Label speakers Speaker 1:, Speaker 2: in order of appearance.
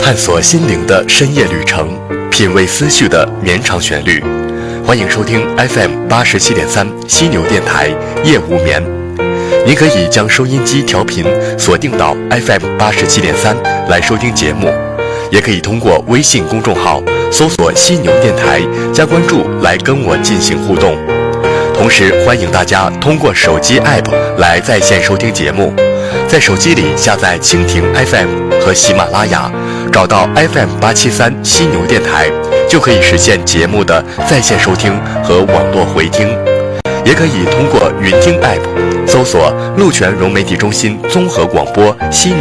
Speaker 1: 探索心灵的深夜旅程，品味思绪的绵长旋律。欢迎收听 FM87.3犀牛电台夜无眠。您可以将收音机调频锁定到 FM87.3来收听节目，也可以通过微信公众号搜索犀牛电台加关注来跟我进行互动。同时欢迎大家通过手机 App 来在线收听节目，在手机里下载蜻蜓 FM 和喜马拉雅，找到 FM873犀牛电台，就可以实现节目的在线收听和网络回听。也可以通过云听 App 搜索鹿泉融媒体中心综合广播犀牛